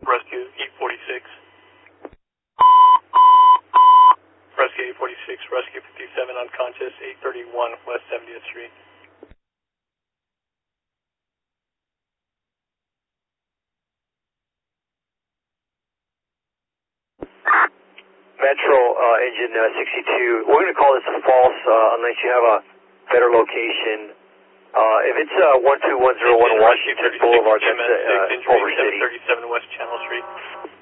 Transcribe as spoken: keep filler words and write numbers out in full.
Rescue eight forty-six. Rescue eight forty-six, Rescue fifty-seven unconscious, eight thirty-one West seventieth Street. Metro uh, engine uh, sixty-two, we're going to call this a false uh, unless you have a better location. Uh, if it's uh, one two one zero one Washington Boulevard, that's uh, Culver City. thirty-seven West Channel Street.